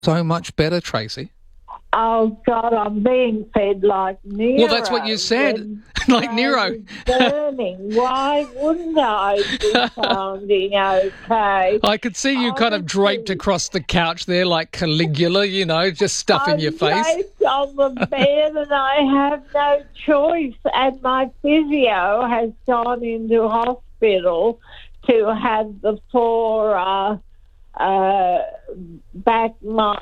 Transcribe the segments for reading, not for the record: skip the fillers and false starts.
So much better, Tracy. Oh, God, I'm being fed like Nero. Well, that's what you said, like Nero. Burning. Why wouldn't I be sounding okay? I could see you kind of draped across the couch there like Caligula, just stuffing your face. I'm draped on the bed and I have no choice. And my physio has gone into hospital to have the four back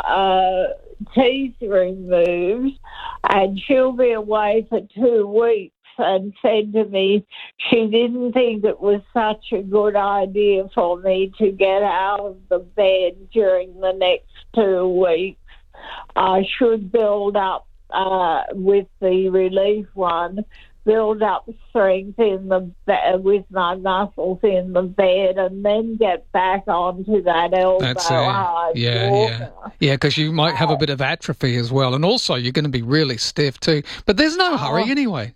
teeth removed, and she'll be away for 2 weeks, and said to me she didn't think it was such a good idea for me to get out of the bed during the next 2 weeks. I should build up with the relief one, build up strength with my muscles in the bed, and then get back onto that elbow high walker. Yeah, because you might have a bit of atrophy as well, and also you're going to be really stiff too. But there's no hurry anyway.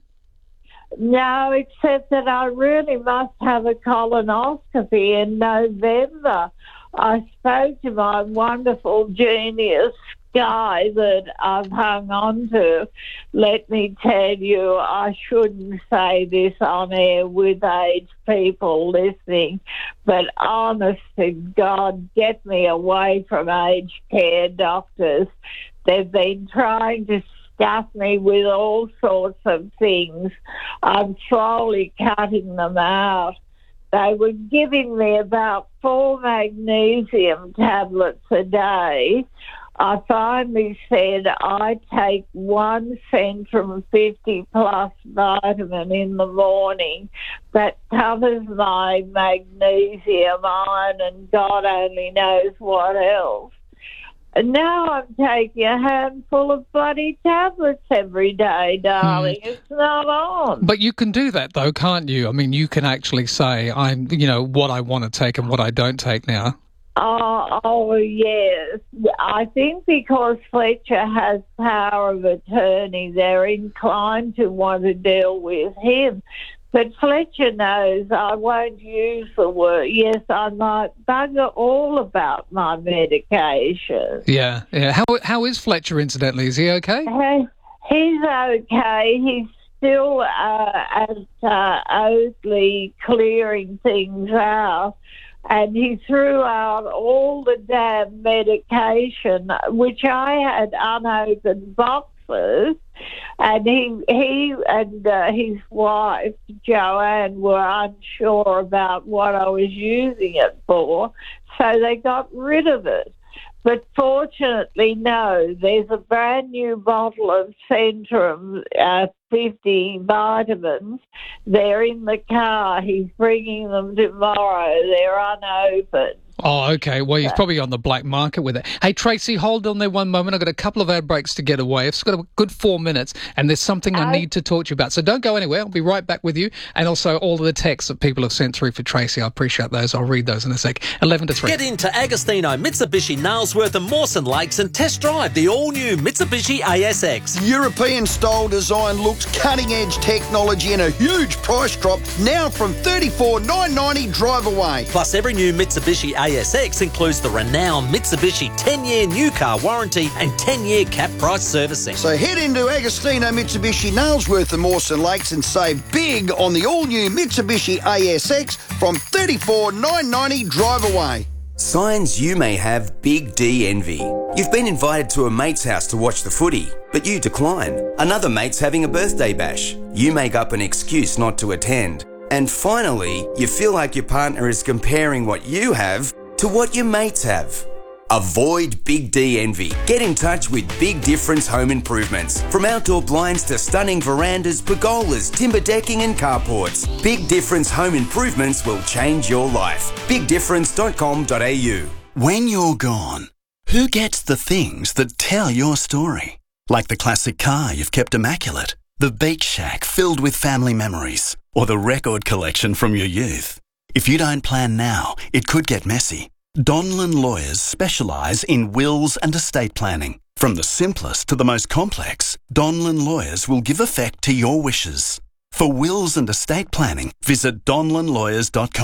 No, except that I really must have a colonoscopy in November. I spoke to my wonderful genius guy that I've hung on to. Let me tell you, I shouldn't say this on air with aged people listening, but honest to God, get me away from aged care doctors. They've been trying to stuff me with all sorts of things. I'm slowly cutting them out. They were giving me about 4 magnesium tablets a day. I finally said I take 1 Centrum 50 plus vitamin in the morning that covers my magnesium, iron, and God only knows what else. And now I'm taking a handful of bloody tablets every day, darling. It's not on. But you can do that, though, can't you? I mean, you can actually say, I'm, what I want to take and what I don't take now. Oh, yes. I think because Fletcher has power of attorney, they're inclined to want to deal with him. But Fletcher knows I won't use the word. Yes, I might bugger all about my medication. Yeah. How is Fletcher, incidentally? Is he okay? He's okay. He's still at Oakley clearing things out. And he threw out all the damn medication, which I had unopened boxes. And he and his wife, Joanne, were unsure about what I was using it for, so they got rid of it. But fortunately, no, there's a brand new bottle of Centrum 50 vitamins. They're in the car. He's bringing them tomorrow. They're unopened. Oh, okay. Well, he's probably on the black market with it. Hey, Tracy, hold on there one moment. I've got a couple of ad breaks to get away. I've got a good 4 minutes, and there's something I need to talk to you about. So don't go anywhere. I'll be right back with you. And also all of the texts that people have sent through for Tracy. I appreciate those. I'll read those in a sec. 11 to 3. Get into Agostino, Mitsubishi, Nailsworth and Mawson Lakes and test drive the all-new Mitsubishi ASX. European-style design looks, cutting-edge technology and a huge price drop now from $34,990 drive away. Plus, every new Mitsubishi ASX includes the renowned Mitsubishi 10-year new car warranty and 10-year cap price servicing. So head into Agostino, Mitsubishi, Nailsworth and Mawson Lakes and save big on the all-new Mitsubishi ASX from $34,990 drive away. Signs you may have Big D envy. You've been invited to a mate's house to watch the footy, but you decline. Another mate's having a birthday bash. You make up an excuse not to attend. And finally, you feel like your partner is comparing what you have to what your mates have. Avoid Big D envy. Get in touch with Big Difference Home Improvements. From outdoor blinds to stunning verandas, pergolas, timber decking and carports, Big Difference Home Improvements will change your life. BigDifference.com.au. When you're gone, who gets the things that tell your story? Like the classic car you've kept immaculate, the beach shack filled with family memories, or the record collection from your youth. If you don't plan now, it could get messy. Donlan Lawyers specialise in wills and estate planning. From the simplest to the most complex, Donlan Lawyers will give effect to your wishes. For wills and estate planning, visit donlanlawyers.com.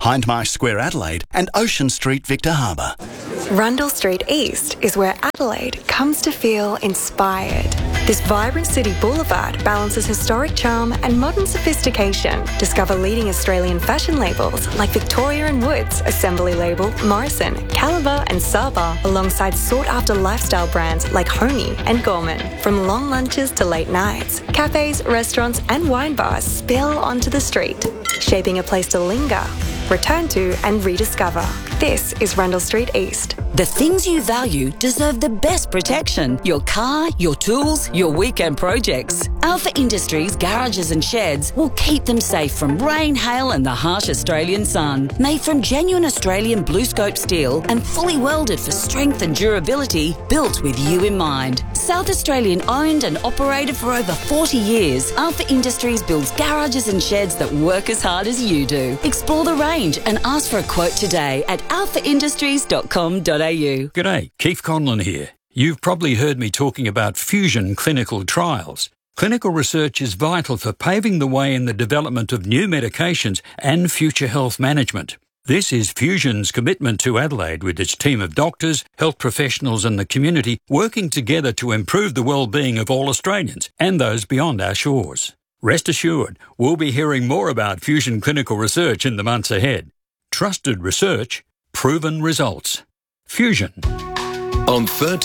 Hindmarsh Square Adelaide and Ocean Street Victor Harbour. Rundle Street East is where Adelaide comes to feel inspired. This vibrant city boulevard balances historic charm and modern sophistication. Discover leading Australian fashion labels like Victoria & Woods, Assembly Label, Morrison, Caliber and Saba, alongside sought-after lifestyle brands like Honey and Gorman. From long lunches to late nights, cafes, restaurants and wine bars spill onto the street, shaping a place to linger, return to and rediscover. This is Rundle Street East. The things you value deserve the best protection. Your car, your tools, your weekend projects. Alpha Industries garages and sheds will keep them safe from rain, hail and the harsh Australian sun. Made from genuine Australian BlueScope steel and fully welded for strength and durability, built with you in mind. South Australian owned and operated for over 40 years, Alpha Industries builds garages and sheds that work as hard as you do. Explore the range and ask for a quote today at alphaindustries.com.au. G'day, Keith Conlon here. You've probably heard me talking about fusion clinical trials. Clinical research is vital for paving the way in the development of new medications and future health management. This is Fusion's commitment to Adelaide with its team of doctors, health professionals and the community working together to improve the well-being of all Australians and those beyond our shores. Rest assured, we'll be hearing more about Fusion clinical research in the months ahead. Trusted research, proven results. Fusion. On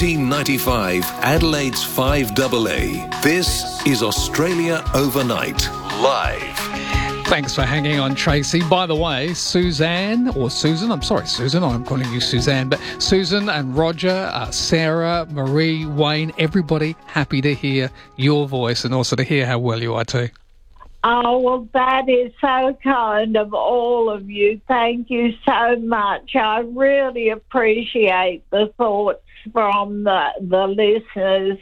1395 Adelaide's 5AA, this is Australia Overnight, live. Thanks for hanging on, Tracy. By the way, Susan, I'm calling you Suzanne, but Susan and Roger, Sarah, Marie, Wayne, everybody happy to hear your voice and also to hear how well you are too. Oh, well, that is so kind of all of you. Thank you so much. I really appreciate the thoughts from the listeners,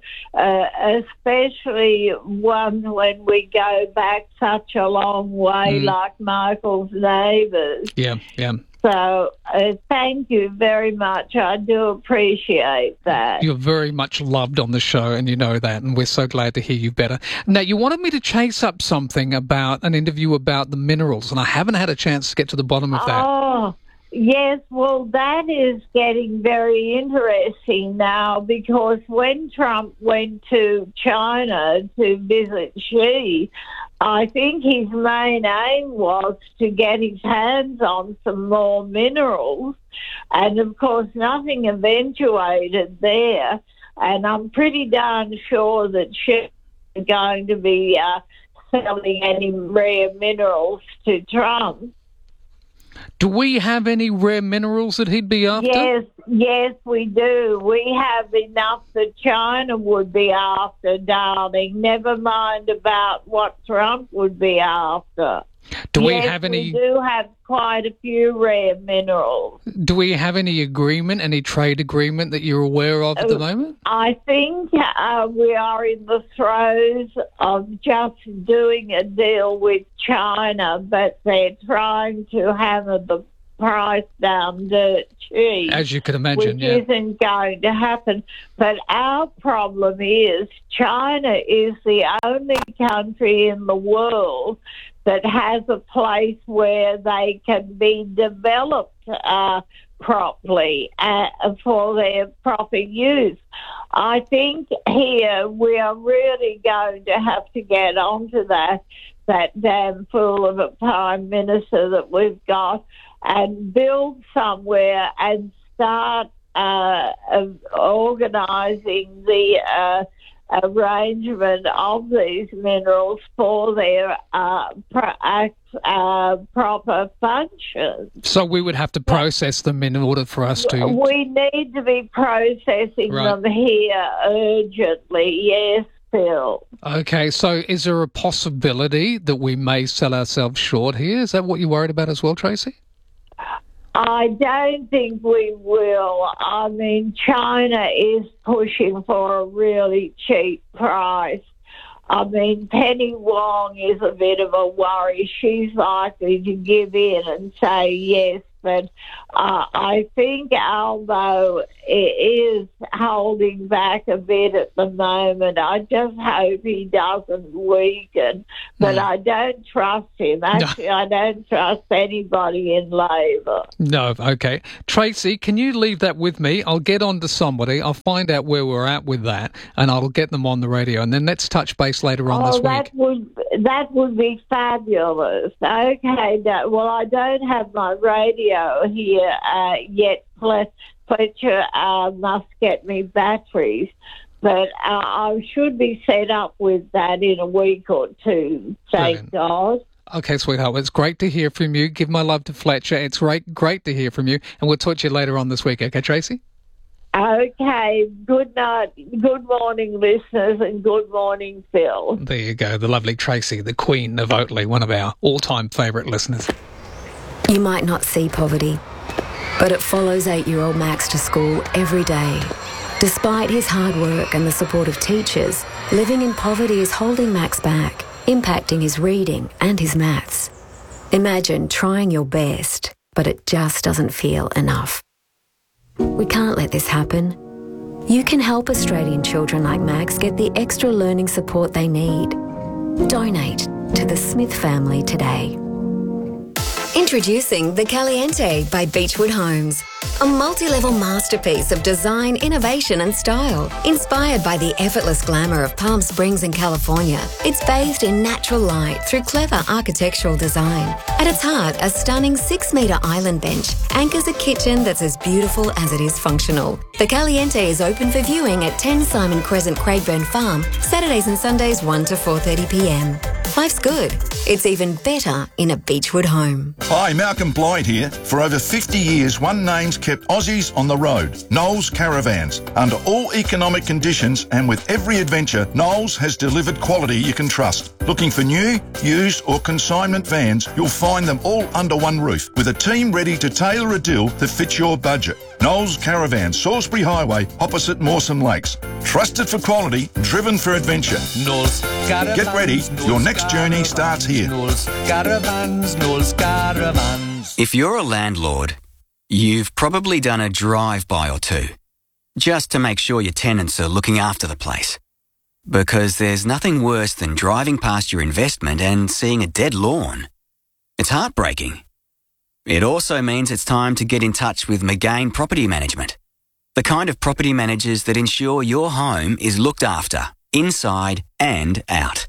especially ones when we go back such a long way, like Michael's neighbours. Yeah. So thank you very much. I do appreciate that. You're very much loved on the show, and you know that, and we're so glad to hear you better. Now, you wanted me to chase up something about an interview about the minerals, and I haven't had a chance to get to the bottom of that. Oh, yes. Well, that is getting very interesting now, because when Trump went to China to visit Xi, I think his main aim was to get his hands on some more minerals. And, of course, nothing eventuated there. And I'm pretty darn sure that Xi is going to be selling any rare minerals to Trump. Do we have any rare minerals that he'd be after? Yes, we do. We have enough that China would be after, darling. Never mind about what Trump would be after. We do have quite a few rare minerals. Do we have any trade agreement that you're aware of at the moment? I think we are in the throes of just doing a deal with China, but they're trying to hammer the price down dirt cheap. As you can imagine, which isn't going to happen. But our problem is China is the only country in the world that has a place where they can be developed properly for their proper use. I think here we are really going to have to get onto that damn fool of a Prime Minister that we've got and build somewhere and start organising the arrangement of these minerals for their proper function. So we would have to process them in order for us to... We need to be processing them here urgently, yes, Phil. Okay, so is there a possibility that we may sell ourselves short here? Is that what you're worried about as well, Tracy? I don't think we will. I mean, China is pushing for a really cheap price. I mean, Penny Wong is a bit of a worry. She's likely to give in and say yes, but I think Albo is holding back a bit at the moment. I just hope he doesn't weaken, but I don't trust him. Actually, I don't trust anybody in Labor. No, okay. Tracy, can you leave that with me? I'll get on to somebody. I'll find out where we're at with that, and I'll get them on the radio, and then let's touch base later on this week. That would be fabulous. Okay, well, I don't have my radio here yet. Fletcher must get me batteries, but I should be set up with that in a week or two, thank God. Okay, sweetheart, well, it's great to hear from you. Give my love to Fletcher. It's great to hear from you, and we'll talk to you later on this week, okay, Tracy? Okay, good night, good morning, listeners, and good morning, Phil. There you go, the lovely Tracy, the Queen of Oatley, one of our all-time favourite listeners. You might not see poverty, but it follows 8-year-old Max to school every day. Despite his hard work and the support of teachers, living in poverty is holding Max back, impacting his reading and his maths. Imagine trying your best, but it just doesn't feel enough. We can't let this happen. You can help Australian children like Max get the extra learning support they need. Donate to the Smith family today. Introducing The Caliente by Beechwood Homes. A multi-level masterpiece of design, innovation and style. Inspired by the effortless glamour of Palm Springs in California, it's bathed in natural light through clever architectural design. At its heart, a stunning 6-metre island bench anchors a kitchen that's as beautiful as it is functional. The Caliente is open for viewing at 10 Simon Crescent, Craigburn Farm, Saturdays and Sundays 1 to 4:30pm. Life's good. It's even better in a Beechwood home. Hi, Malcolm Blyde here. For over 50 years, one name's kept Aussies on the road. Knowles Caravans. Under all economic conditions and with every adventure, Knowles has delivered quality you can trust. Looking for new, used or consignment vans, you'll find them all under one roof with a team ready to tailor a deal that fits your budget. Knowles Caravans, Salisbury Highway, opposite Mawson Lakes. Trusted for quality, driven for adventure. Knowles Caravans. Get ready, your next journey starts here. Knowles Caravans, Knowles Caravans. If you're a landlord, you've probably done a drive-by or two, just to make sure your tenants are looking after the place. Because there's nothing worse than driving past your investment and seeing a dead lawn. It's heartbreaking. It also means it's time to get in touch with McGain Property Management, the kind of property managers that ensure your home is looked after, inside and out.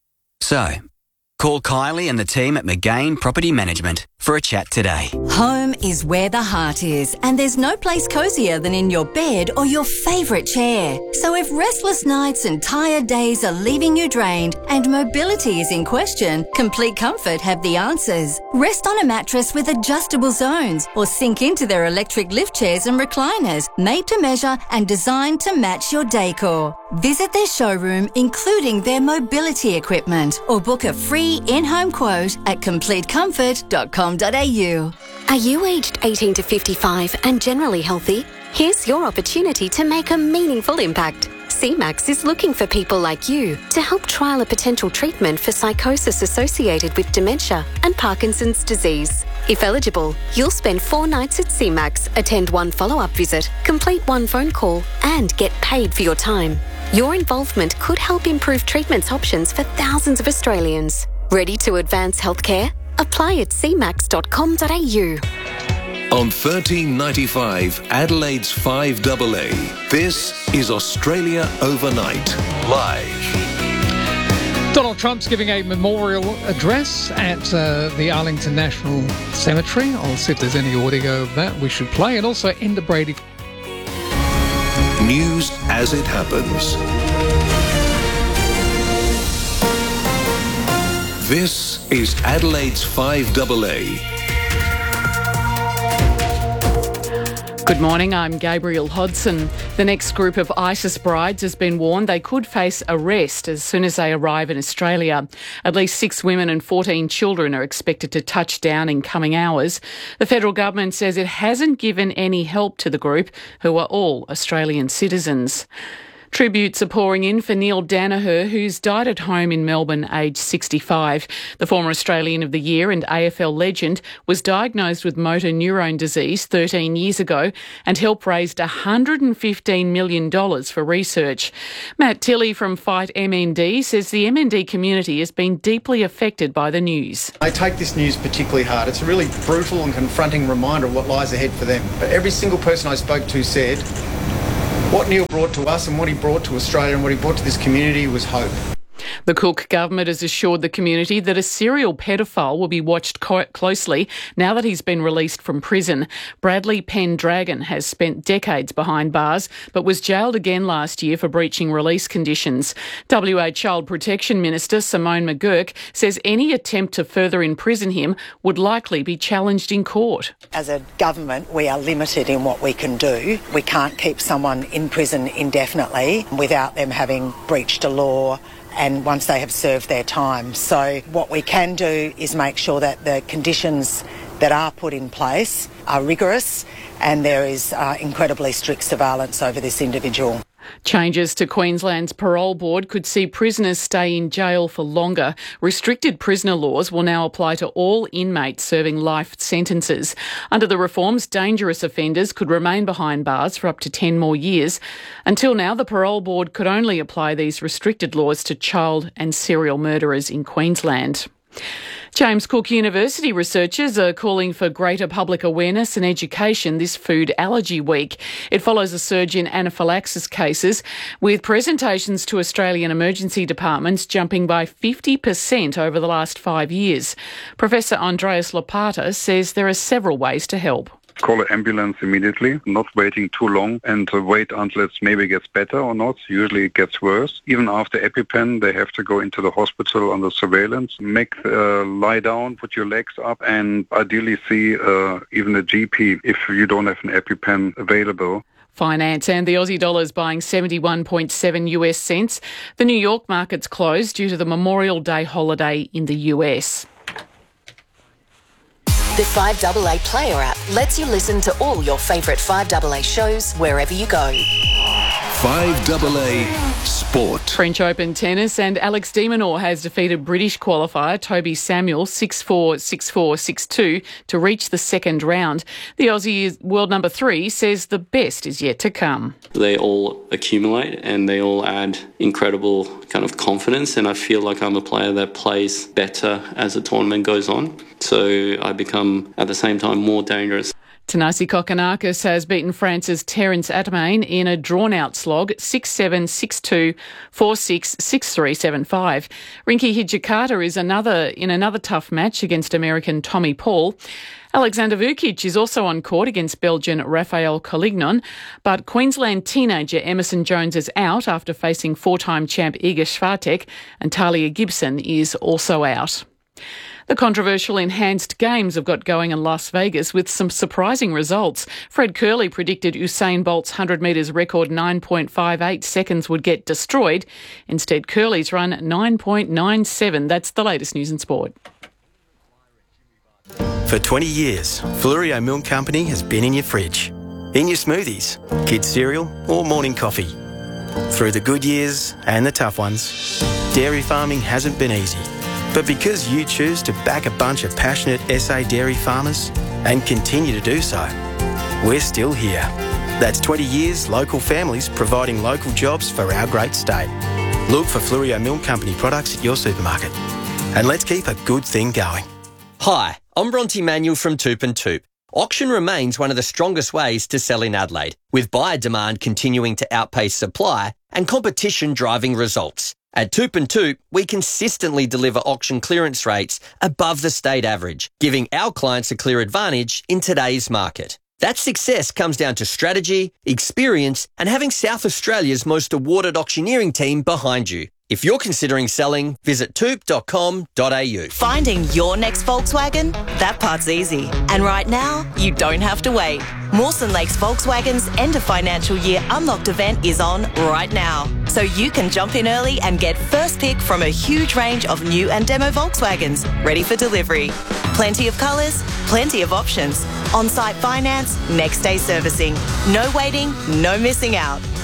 So, call Kylie and the team at McGain Property Management for a chat today. Home is where the heart is, and there's no place cosier than in your bed or your favourite chair. So if restless nights and tired days are leaving you drained and mobility is in question, Complete Comfort have the answers. Rest on a mattress with adjustable zones or sink into their electric lift chairs and recliners, made to measure and designed to match your decor. Visit their showroom, including their mobility equipment, or book a free in-home quote at completecomfort.com.au. Are you aged 18 to 55 and generally healthy? Here's your opportunity to make a meaningful impact. CMAX is looking for people like you to help trial a potential treatment for psychosis associated with dementia and Parkinson's disease. If eligible, you'll spend 4 nights at CMAX, attend 1 follow-up visit, complete 1 phone call, and get paid for your time. Your involvement could help improve treatment options for thousands of Australians. Ready to advance healthcare? Apply at cmax.com.au. On 1395 Adelaide's 5AA, this is Australia Overnight, live. Donald Trump's giving a memorial address at the Arlington National Cemetery. I'll see if there's any audio of that we should play. And also Enda Brady. News as it happens. This is Adelaide's 5AA. Good morning, I'm Gabriel Hodson. The next group of ISIS brides has been warned they could face arrest as soon as they arrive in Australia. At least 6 women and 14 children are expected to touch down in coming hours. The federal government says it hasn't given any help to the group, who are all Australian citizens. Tributes are pouring in for Neil Danaher, who's died at home in Melbourne, aged 65. The former Australian of the Year and AFL legend was diagnosed with motor neurone disease 13 years ago and helped raise $115 million for research. Matt Tilley from Fight MND says the MND community has been deeply affected by the news. I take this news particularly hard. It's a really brutal and confronting reminder of what lies ahead for them. But every single person I spoke to said what Neil brought to us and what he brought to Australia and what he brought to this community was hope. The Cook government has assured the community that a serial pedophile will be watched closely now that he's been released from prison. Bradley Pendragon has spent decades behind bars but was jailed again last year for breaching release conditions. WA Child Protection Minister Simone McGurk says any attempt to further imprison him would likely be challenged in court. As a government, we are limited in what we can do. We can't keep someone in prison indefinitely without them having breached a law and once they have served their time. So what we can do is make sure that the conditions that are put in place are rigorous and there is incredibly strict surveillance over this individual. Changes to Queensland's parole board could see prisoners stay in jail for longer. Restricted prisoner laws will now apply to all inmates serving life sentences. Under the reforms, dangerous offenders could remain behind bars for up to 10 more years. Until now, the parole board could only apply these restricted laws to child and serial murderers in Queensland. James Cook University researchers are calling for greater public awareness and education this food allergy week. It follows a surge in anaphylaxis cases, with presentations to Australian emergency departments jumping by 50% over the last 5 years. Professor Andreas Lopata says there are several ways to help. Call an ambulance immediately, not waiting too long, and wait until it maybe gets better or not. Usually it gets worse. Even after EpiPen, they have to go into the hospital under surveillance. Lie down, put your legs up, and ideally see even a GP if you don't have an EpiPen available. Finance and the Aussie dollar is buying 71.7 US cents. The New York market's closed due to the Memorial Day holiday in the US. The 5AA Player app lets you listen to all your favourite 5AA shows wherever you go. 5AA Sport. French Open tennis, and Alex de Minaur has defeated British qualifier Toby Samuel 6-4, 6-4, 6-2 to reach the second round. The Aussie world number 3 says the best is yet to come. They all accumulate and they all add incredible kind of confidence, and I feel like I'm a player that plays better as the tournament goes on. So I become, at the same time, more dangerous. Thanasi Kokkinakis has beaten France's Terence Atamain in a drawn-out slog 6-7, 6-2, 4-6, 6-3, 7-5. Rinky Hijikata is in another tough match against American Tommy Paul. Alexander Vukic is also on court against Belgian Rafael Collignon, but Queensland teenager Emerson Jones is out after facing four-time champ Iga Swiatek, and Talia Gibson is also out. The controversial enhanced games have got going in Las Vegas with some surprising results. Fred Curley predicted Usain Bolt's 100 metres record 9.58 seconds would get destroyed. Instead, Curley's run 9.97. That's the latest news in sport. For 20 years, Flurio Milk Company has been in your fridge, in your smoothies, kids' cereal or morning coffee. Through the good years and the tough ones, dairy farming hasn't been easy. But because you choose to back a bunch of passionate SA dairy farmers and continue to do so, we're still here. That's 20 years local families providing local jobs for our great state. Look for Flurio Milk Company products at your supermarket. And let's keep a good thing going. Hi, I'm Bronte Manuel from Toop and Toop. Auction remains one of the strongest ways to sell in Adelaide, with buyer demand continuing to outpace supply and competition driving results. At Toop and Toop, we consistently deliver auction clearance rates above the state average, giving our clients a clear advantage in today's market. That success comes down to strategy, experience, and having South Australia's most awarded auctioneering team behind you. If you're considering selling, visit toop.com.au. Finding your next Volkswagen? That part's easy. And right now, you don't have to wait. Mawson Lakes Volkswagen's end of financial year Unlocked event is on right now. So you can jump in early and get first pick from a huge range of new and demo Volkswagens ready for delivery. Plenty of colours, plenty of options. On-site finance, next day servicing. No waiting, no missing out.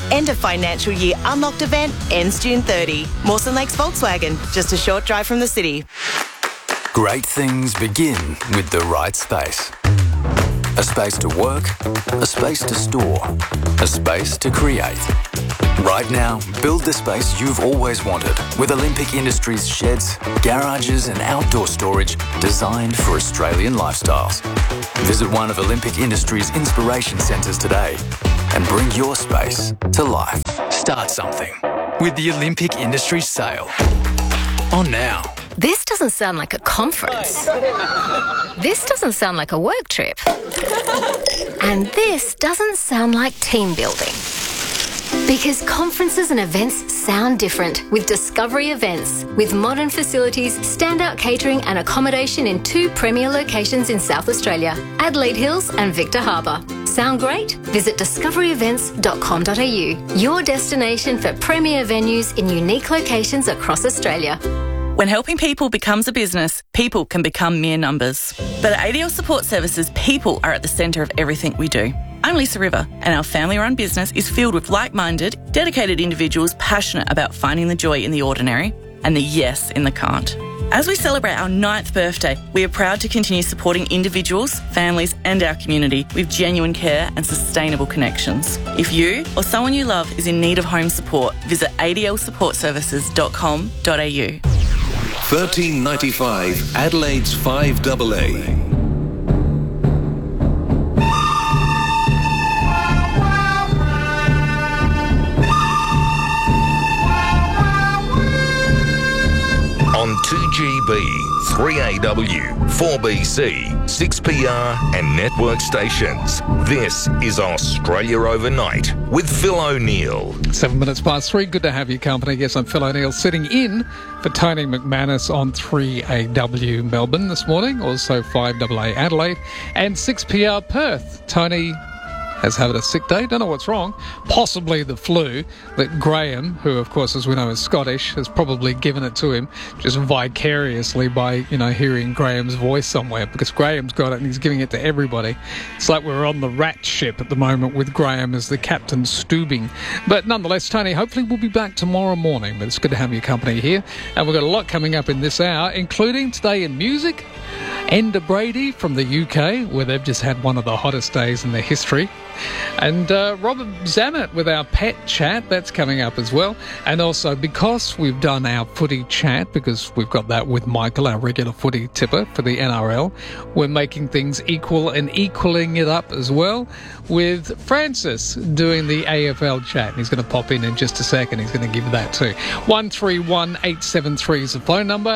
End of financial year unlocked event ends June 30. Mawson Lakes Volkswagen, just a short drive from the city. Great things begin with the right space. A space to work, a space to store, a space to create. Right now, build the space you've always wanted with Olympic Industries sheds, garages and outdoor storage designed for Australian lifestyles. Visit one of Olympic Industries' inspiration centres today and bring your space to life. Start something with the Olympic Industries sale. On now. This doesn't sound like a conference. This doesn't sound like a work trip. And this doesn't sound like team building. Because conferences and events sound different with Discovery Events. With modern facilities, standout catering and accommodation in 2 premier locations in South Australia, Adelaide Hills and Victor Harbour. Sound great? Visit discoveryevents.com.au, your destination for premier venues in unique locations across Australia. When helping people becomes a business, people can become mere numbers. But at ADL Support Services, people are at the centre of everything we do. I'm Lisa River, and our family-run business is filled with like-minded, dedicated individuals passionate about finding the joy in the ordinary and the yes in the can't. As we celebrate our 9th birthday, we are proud to continue supporting individuals, families and our community with genuine care and sustainable connections. If you or someone you love is in need of home support, visit adlsupportservices.com.au. 1395 Adelaide's 5AA. On 2GB, 3AW, 4BC, 6PR and network stations. This is Australia Overnight with Phil O'Neill. 7 minutes past 3. Good to have your company. Yes, I'm Phil O'Neill, sitting in for Tony McManus on 3AW Melbourne this morning, also 5AA Adelaide and 6PR Perth. Tony has had a sick day. Don't know what's wrong. Possibly the flu that Graham, who of course as we know is Scottish, has probably given it to him just vicariously by, hearing Graham's voice somewhere, because Graham's got it and he's giving it to everybody. It's like we're on the rat ship at the moment with Graham as the captain stoobing. But nonetheless, Tony, hopefully we'll be back tomorrow morning. But it's good to have your company here. And we've got a lot coming up in this hour, including today in music, Enda Brady from the UK, where they've just had one of the hottest days in their history. And Robert Zammit with our pet chat, that's coming up as well. And also, because we've done our footy chat, because we've got that with Michael, our regular footy tipper for the NRL, we're making things equal and equaling it up as well with Francis doing the AFL chat. He's going to pop in just a second. He's going to give that too. 131873 is the phone number,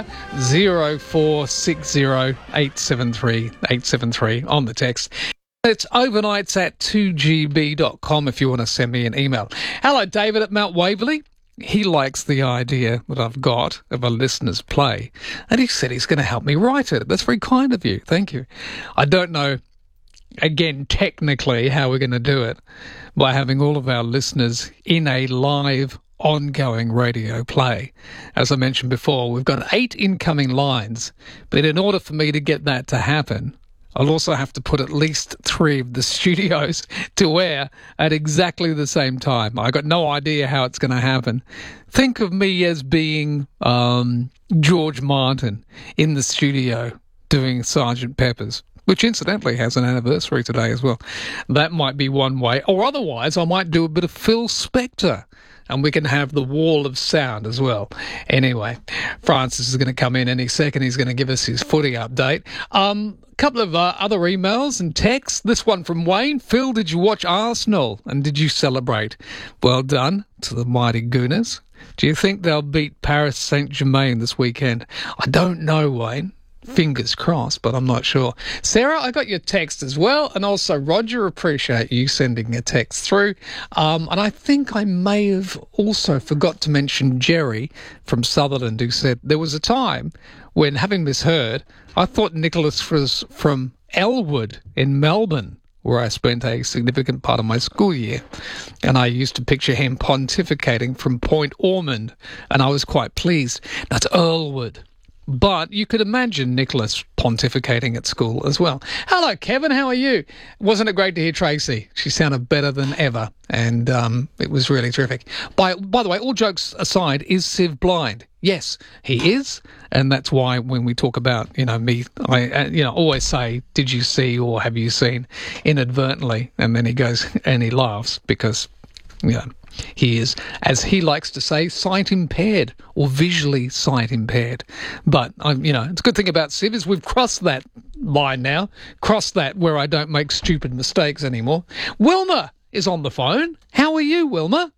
0460 873 873 on the text. It's overnights at 2gb.com if you want to send me an email. Hello, David at Mount Waverley. He likes the idea that I've got of a listener's play, and he said he's going to help me write it. That's very kind of you. Thank you. I don't know, again, technically how we're going to do it by having all of our listeners in a live ongoing radio play. As I mentioned before, we've got 8 incoming lines, but in order for me to get that to happen, I'll also have to put at least 3 of the studios to air at exactly the same time. I got no idea how it's going to happen. Think of me as being George Martin in the studio doing Sgt. Pepper's, which incidentally has an anniversary today as well. That might be one way. Or otherwise, I might do a bit of Phil Spector, and we can have the wall of sound as well. Anyway, Francis is going to come in any second. He's going to give us his footy update. Couple of other emails and texts. This one from Wayne. Phil, did you watch Arsenal and did you celebrate? Well done to the mighty Gooners. Do you think they'll beat Paris Saint-Germain this weekend? I don't know, Wayne. Fingers crossed, but I'm not sure. Sarah, I got your text as well, and also Roger, appreciate you sending a text through. And I think I may have also forgot to mention Jerry from Sutherland, who said there was a time when, having misheard, I thought Nicholas was from Elwood in Melbourne, where I spent a significant part of my school year. And I used to picture him pontificating from Point Ormond, and I was quite pleased. That's Earlwood. But you could imagine Nicholas pontificating at school as well. Hello, Kevin. How are you? Wasn't it great to hear Tracy? She sounded better than ever, and it was really terrific. By the way, all jokes aside, is Siv blind? Yes, he is, and that's why when we talk about, me, I always say, did you see or have you seen, inadvertently, and then he goes and he laughs because, he is, as he likes to say, sight impaired or visually sight impaired. But, it's a good thing about Siv is we've crossed that line now, crossed that where I don't make stupid mistakes anymore. Wilma is on the phone. How are you, Wilma?